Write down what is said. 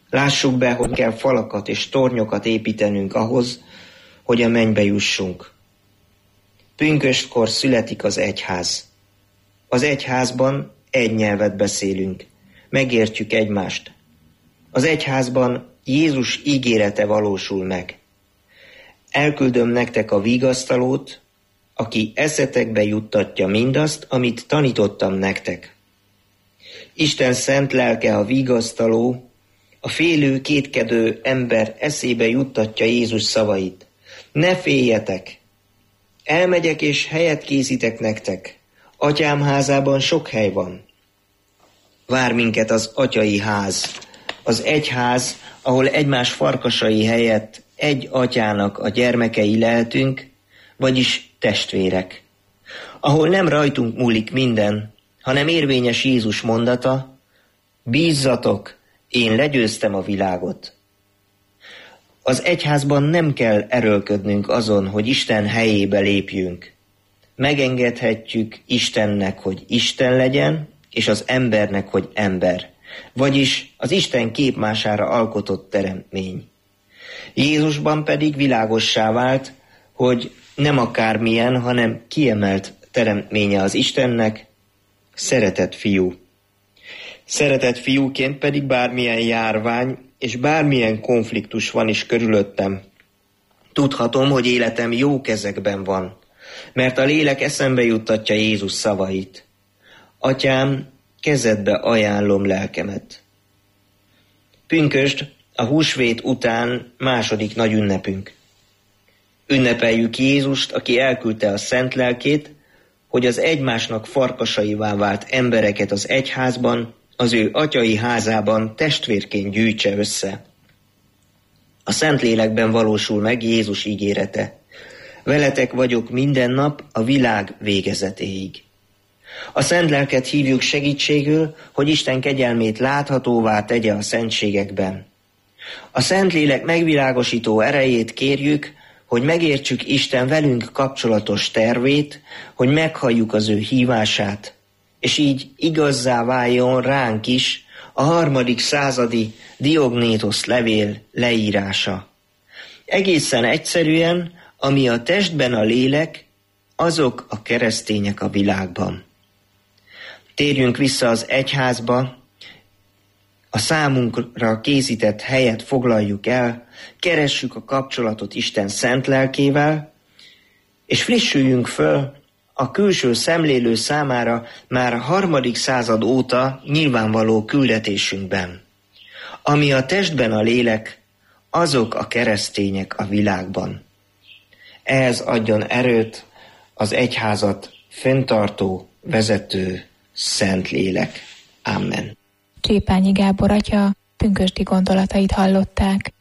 Lássuk be, hogy kell falakat és tornyokat építenünk ahhoz, hogy a mennybe jussunk. Pünköstkor születik az egyház. Az egyházban egy nyelvet beszélünk, megértjük egymást. Az egyházban Jézus ígérete valósul meg. Elküldöm nektek a vigasztalót, aki eszetekbe juttatja mindazt, amit tanítottam nektek. Isten szent lelke a vigasztaló, a félő, kétkedő ember eszébe juttatja Jézus szavait. Ne féljetek! Elmegyek és helyet készítek nektek. Atyám házában sok hely van. Vár minket az atyai ház, az egyház, ahol egymás farkasai helyett egy atyának a gyermekei lehetünk, vagyis testvérek. Ahol nem rajtunk múlik minden, hanem érvényes Jézus mondata, bízzatok, én legyőztem a világot. Az egyházban nem kell erőlködnünk azon, hogy Isten helyébe lépjünk. Megengedhetjük Istennek, hogy Isten legyen, és az embernek, hogy ember. Vagyis az Isten képmására alkotott teremtmény. Jézusban pedig világossá vált, hogy nem akármilyen, hanem kiemelt teremtménye az Istennek, szeretett fiú. Szeretett fiúként pedig bármilyen járvány és bármilyen konfliktus van is körülöttem. Tudhatom, hogy életem jó kezekben van, mert a lélek eszembe juttatja Jézus szavait. Atyám, kezedbe ajánlom lelkemet. Pünkösd a húsvét után második nagy ünnepünk. Ünnepeljük Jézust, aki elküldte a szent lelkét, hogy az egymásnak farkasaivá vált embereket az egyházban, az ő atyai házában testvérként gyűjtse össze. A Szentlélekben valósul meg Jézus ígérete. Veletek vagyok minden nap a világ végezetéig. A szent lelket hívjuk segítségül, hogy Isten kegyelmét láthatóvá tegye a szentségekben. A Szentlélek megvilágosító erejét kérjük, hogy megértsük Isten velünk kapcsolatos tervét, hogy meghalljuk az ő hívását, és így igazzá váljon ránk is a 3. századi Diognétosz levél leírása. Egészen egyszerűen, ami a testben a lélek, azok a keresztények a világban. Térjünk vissza az egyházba, a számunkra készített helyet foglaljuk el, keressük a kapcsolatot Isten szent lelkével, és frissüljünk föl a külső szemlélő számára már a 3. század óta nyilvánvaló küldetésünkben. Ami a testben a lélek, azok a keresztények a világban. Ehhez adjon erőt az egyházat fenntartó, vezető Szentlélek. Amen. Csépányi Gábor atya pünkösdi gondolatait hallották.